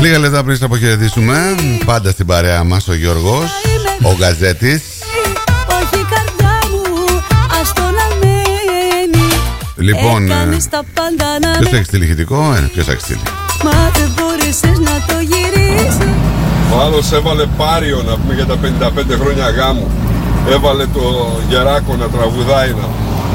Λίγα λεπτά πριν αποχαιρετήσουμε, πάντα στην παρέα μας ο Γιώργος, ο Γκαζέτης. Λοιπόν, ποιος έχει στείλει ηχητικό, ποιος έχει στείλει. Μα δεν μπόρεσες να το γυρίσεις. Ο άλλος έβαλε πάριο να πούμε για τα 55 χρόνια γάμου. Έβαλε το Γεράκο να τραγουδάει να.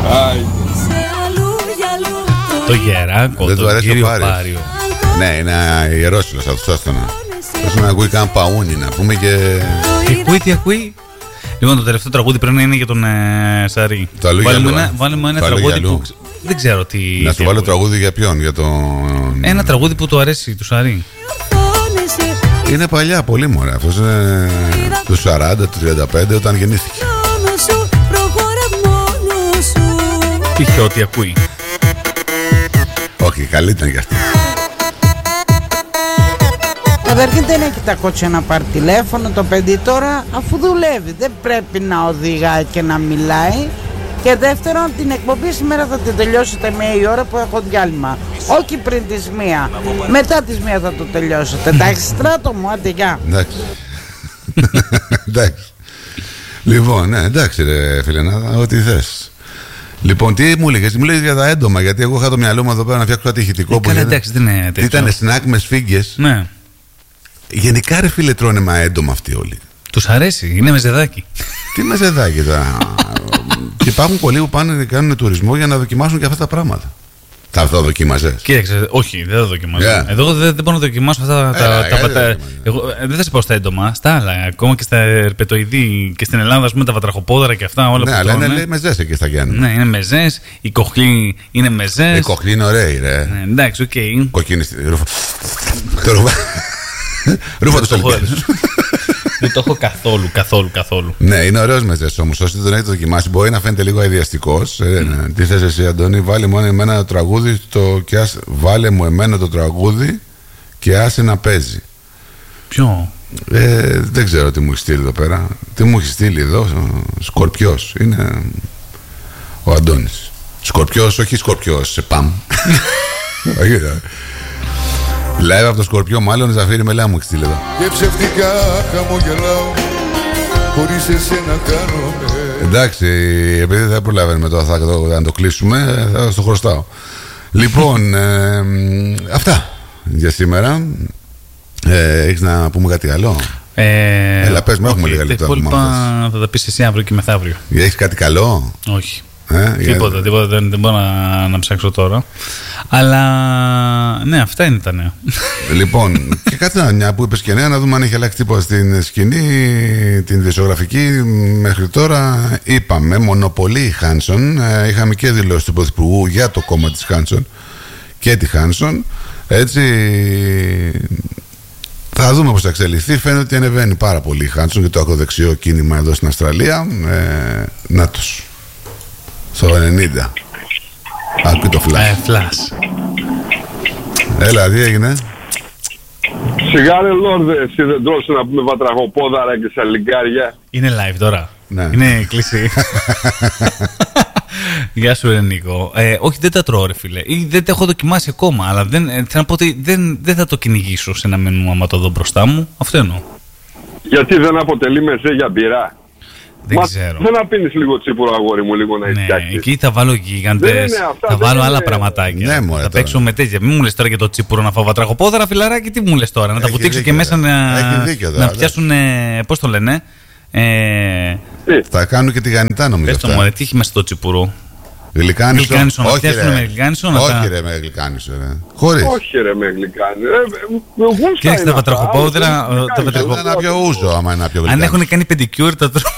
Το Γεράκο, δεν το του αρέσει κύριο το Πάριο. Ναι, είναι ιερόσιλος αυτός, άστονα. Πρέπει να ακούει καν παούνι, να πούμε και... Τι ακούει. Λοιπόν, το τελευταίο τραγούδι πρέπει να είναι για τον Σαρή. Βάλουμε ένα τραγούδι που δεν ξέρω τι... Να σου βάλω τραγούδι για ποιον, για τον... Ένα τραγούδι που του αρέσει του Σαρή. Είναι παλιά, πολύ μωρέ. Αυτός είναι του 40, του 35 όταν γεννήθηκε. Είχε ό,τι ακούει. Όχι, καλή ήταν κι αυτή. Καταρχήν δεν έχει τα κότσια να πάρει τηλέφωνο το παιδί τώρα, αφού δουλεύει. Δεν πρέπει να οδηγάει και να μιλάει. Και δεύτερον, την εκπομπή σήμερα θα την τελειώσετε μία η ώρα που έχω διάλειμμα. Όχι πριν τις 1. Μετά τις 1 θα το τελειώσετε. Εντάξει, στράτο μου, άντε γεια. Εντάξει. Εντάξει. Λοιπόν, ναι, εντάξει ρε φιλενάδα, ό,τι θες. Λοιπόν, τι μου έλεγες, μου λέγες για τα έντομα, γιατί εγώ είχα το μυαλό μου εδώ πέρα να φτιάξω κάτι ηχητικό που εντάξει, δεν είναι τέτοιο. Ήταν σνακ με σφίγγες. Ναι. Γενικά ρε φίλε τρώνε μα έντομα αυτοί όλοι. Τους αρέσει, είναι μεζεδάκι. Τι μεζεδάκι τώρα. Και υπάρχουν πολλοί που πάνε και κάνουν τουρισμό για να δοκιμάσουν και αυτά τα πράγματα. Θα το δοκίμαζες? Κοίταξε, όχι, δεν θα δοκιμάσω. Εδώ δεν μπορώ να δοκιμάσω αυτά τα. Δεν θα σε πάω στα έντομα, στα άλλα. Ακόμα και στα ερπετοειδή και στην Ελλάδα, α πούμε, τα βατραχοπόδαρα και αυτά όλα. Ναι, αλλά είναι μεζές εκεί στα Γιάννη. Ναι, είναι μεζές. Οι κοχλοί είναι μεζές. Οι κοχλοί είναι ωραίοι, ρε. Ναι, εντάξει, οκ. Κοκκίνη. Ρούφα του Ολυμπιακού. Δεν το έχω καθόλου. Ναι, είναι ωραίος μεζές όμως. Όσοι δεν έχετε δοκιμάσει, μπορεί να φαίνεται λίγο αειδιαστικός. Τι θες εσύ, Αντώνη, βάλε μου εμένα το τραγούδι βάλε μου εμένα το τραγούδι και άσε να παίζει. Ποιο? Δεν ξέρω τι μου έχει στείλει εδώ πέρα. Τι μου έχει στείλει εδώ, Σκορπιός. Είναι ο Αντώνης. Σκορπιός, όχι Σκορπιός, σε παμ. Όχι, live από το Σκορπιό, μάλλον Ζαφύρι Μελά μου έχει στείλει εδώ. Και ψευτικά χαμογελάω, χωρίς εσένα κάνομαι. Εντάξει, επειδή δεν προλαβαίνουμε τώρα να το κλείσουμε, θα το χρωστάω. Λοιπόν, αυτά για σήμερα. Έχεις να πούμε κάτι άλλο? Έλα πες με, έχουμε λίγα λεπτά. Θα τα πεις εσύ αύριο και μεθαύριο. Έχεις κάτι καλό? Όχι. Τίποτα, δεν μπορώ να ψάξω τώρα. Αλλά ναι, αυτά είναι τα νέα. Λοιπόν, και κάτι μια που είπες και νέα, να δούμε αν έχει αλλάξει τίποτα στην σκηνή, την δισκογραφική. Μέχρι τώρα είπαμε μονοπολεί η Χάνσον. Είχαμε και δηλώσει του Πρωθυπουργού για το κόμμα της Χάνσον και τη Χάνσον. Έτσι θα δούμε πώς θα εξελιχθεί. Φαίνεται ότι ανεβαίνει πάρα πολύ η Χάνσον και το ακροδεξιό κίνημα εδώ στην Αυστραλία. Νάτος στο 90. Άκου το φλάς. Έλα, τι έγινε? Σιγά ρε Λόρδε, εσύ δεν τρώσαι να πούμε βατραχοπόδαρα και σαλιγκάρια? Είναι live τώρα. Ναι. Είναι κλεισί. Γεια σου, Νίκο. Όχι, δεν τα τρώω, ρε φίλε. Ή δεν τα έχω δοκιμάσει ακόμα. Αλλά θέλω να πω ότι δεν θα το κυνηγήσω σε ένα μενού άμα το δω μπροστά μου. Αυτό εννοώ. Γιατί δεν αποτελεί μεζέ για μπειρά? Δεν ξέρω. Δεν να πίνεις λίγο τσίπουρο, αγόρι μου, λίγο να φτιάξεις. Ναι, εκεί θα βάλω γίγαντες, θα βάλω άλλα πραγματάκια. Ναι, θα παίξω με τέτοια. Μην μου λες τώρα για το τσίπουρο να φάω βατραχοπόδαρα, φιλαράκι, τι μου λες τώρα? Να τα βουτήξω και μέσα να πιάσουν. Πώς το λένε? Θα κάνουν και τη γανιτά, νομίζω. Πες το μου, τι έχει μέσα το τσίπουρο? Γλυκάνισο. Όχι ρε με γλυκάνισο. Όχι ρε με γλυκάνισο. Κοίταξε τα βατραχοπόδαρα. Να πιο ούζο άμα είναι να πιο γλυκάνισο. Αν έχουν κάνει πεντικιούρ τα τρώω.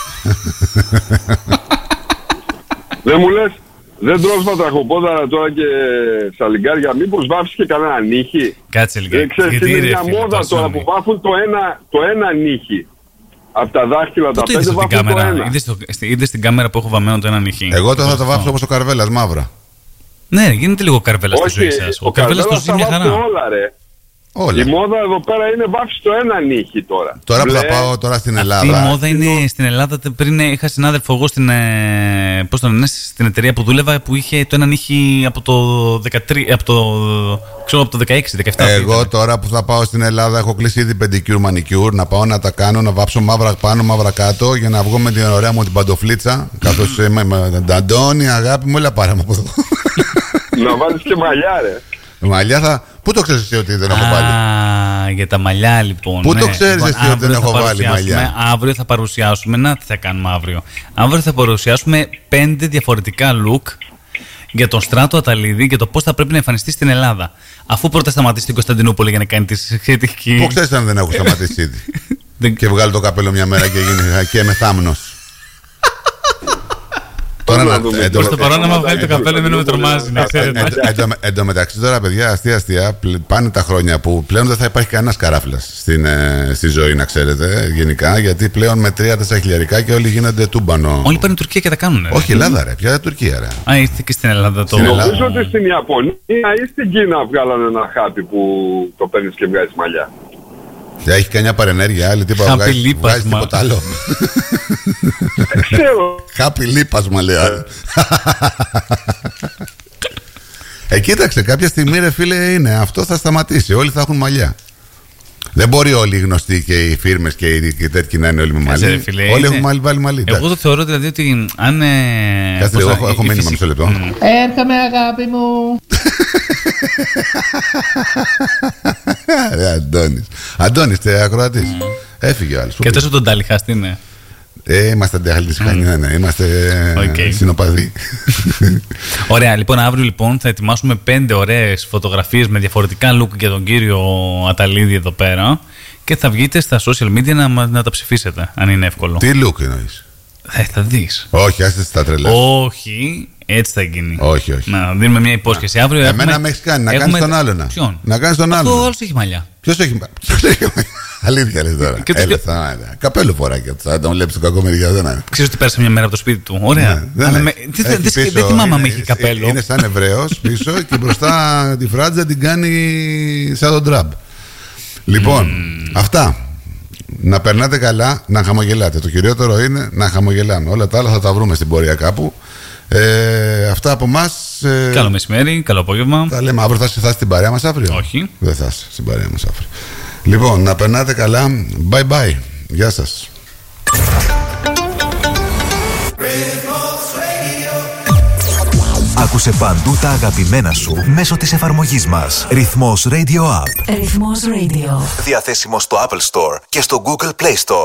Δεν μου λες, δεν τρως βατραχοπόδαρα τώρα και σαλιγκάρια? Μήπως βάφεις και κανένα νύχι? Κάτσε λίγο. Ξέρεις, είναι μια μόδα τώρα που βάφουν το ένα νύχι. Από τα δάχτυλα τα πέντε βάφουν το ένα. Είδες την κάμερα που έχω βαμμένο το ένα νυχί? Εγώ τώρα θα το βάφω όπως ο Καρβέλας, μαύρα. Ναι, γίνεται λίγο Καρβέλας στη ζωή σας. Ο Καρβέλας το ζει μια χαρά. Όλα ρε. Όλα. Η μόδα εδώ πέρα είναι βάφεις το ένα νύχι τώρα. Τώρα που θα πάω τώρα στην Ελλάδα. Αυτή η μόδα είναι στην Ελλάδα. Πριν είχα συνάδελφο εγώ πώς το λένε, στην εταιρεία που δούλευα, που είχε το έναν ήχη από το 13, από το 16-17. Εγώ τώρα που θα πάω στην Ελλάδα έχω κλείσει ήδη πεντικιούρ, μανικιούρ. Να πάω να τα κάνω, να βάψω μαύρα πάνω, μαύρα κάτω, για να βγω με την ωραία μου την παντοφλίτσα. Καθώς Αντώνη, αγάπη μου, έλα πάρε μου από εδώ. Να βάλεις και μαλλιά, ρε. Μαλλιά θα. Πού το ξέρεις εσύ ότι δεν έχω βάλει? Για τα μαλλιά λοιπόν. Πού το ξέρεις εσύ ότι δεν έχω βάλει μαλλιά? Αύριο θα παρουσιάσουμε. Να, τι θα κάνουμε αύριο? Αύριο θα παρουσιάσουμε 5 διαφορετικά look για τον Στράτο Αταλίδη και το πώς θα πρέπει να εμφανιστεί στην Ελλάδα. Αφού πρώτα σταματήσει στην Κωνσταντινούπολη για να κάνει τη σχετική. Πού ξέρεις αν δεν έχω σταματήσει ήδη? Και βγάλει το καπέλο μια μέρα και γίνει και με θάμνος. Τώρα προς το παρόν, άμα βγάλει το καπέλο, εμένα με τρομάζει, να ξέρετε. Εν τω μεταξύ, τώρα, παιδιά, αστεία, πάνε τα χρόνια που πλέον δεν θα υπάρχει κανένας καράφλας στη ζωή, να ξέρετε, γενικά, γιατί πλέον με 3-4 χιλιαρικά και όλοι γίνονται τούμπανο. Όλοι πάνε Τουρκία και τα κάνουν. Όχι, Ελλάδα, ρε, πια Τουρκία, ρε. Α, ήρθε και στην Ελλάδα το. Νομίζω ότι στην Ιαπωνία ή στην Κίνα βγάλανε ένα χάπι που το παίρνεις και βγάζεις μαλλιά. Έχει κανένα παρενέργεια άλλη, τίποτα βγάζει τίποτα άλλο? Ξέρω. Χάπι λίπασμα, λέει. Κοίταξε, κάποια στιγμή, ρε φίλε, είναι αυτό, θα σταματήσει. Όλοι θα έχουν μαλλιά. Δεν μπορεί όλοι οι γνωστοί και οι φίρμες και οι τέτοιοι να είναι όλοι με μαλλί. Όλοι έχουν βάλει μαλλί. Εγώ το θεωρώ δηλαδή ότι αν. Κάτσε λίγο, έχω μήνυμα μισό λεπτό. Έρχομαι, αγάπη μου. Αντώνης, ακροατής. Έφυγε ο άλλος. Και τόσο τον Τάλιχα, τι είναι? Είμαστε αντιχαλητισμένοι, ναι, είμαστε συνοπαδοί. Ωραία, λοιπόν, αύριο λοιπόν θα ετοιμάσουμε 5 ωραίες φωτογραφίες με διαφορετικά look για τον κύριο Αταλίδη εδώ πέρα και θα βγείτε στα social media να τα ψηφίσετε, αν είναι εύκολο. Τι look εννοείς? Θα δεις. Όχι, άστε στα τρελά. Όχι, έτσι θα γίνει. Όχι. Να δίνουμε μια υπόσχεση. Αύριο εμένα με έχεις κάνει, να κάνεις τον άλλον. Ποιον? Να κάνεις τον άλλον. Αυτό όλος έχει μαλλιά. Ποιος έχει μαλλιά? Αλήθεια λες τώρα. Καπέλο φοράει και θα τον βλέπεις το κακό μεριά. Ξέρεις ότι πέρασε μια μέρα από το σπίτι του. Ωραία. Δεν θυμάμαι αν έχει καπέλο. Είναι σαν Εβραίος πίσω και μπροστά τη φράτζα την κάνει σαν τον Τραμπ. Λοιπόν, αυτά. Να περνάτε καλά, να χαμογελάτε. Το κυριότερο είναι να χαμογελάμε. Όλα τα άλλα θα τα βρούμε στην πορεία κάπου. Αυτά από εμάς. Καλό μεσημέρι, καλό απόγευμα. Τα λέμε αύριο. Θα είσαι στην παρέα μας αύριο? Όχι. Δεν θα είσαι στην παρέα μας αύριο. Λοιπόν, να περνάτε καλά. Bye bye. Γεια σας. Άκουσε παντού τα αγαπημένα σου μέσω της εφαρμογής μας. Ρυθμός Radio App. Ρυθμός Radio. Διαθέσιμο στο Apple Store και στο Google Play Store.